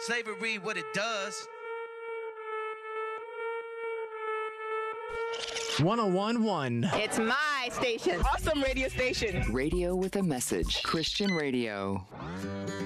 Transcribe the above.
Slavery, what it does. 101.1. It's my station. Awesome radio station. Radio with a message. Christian radio.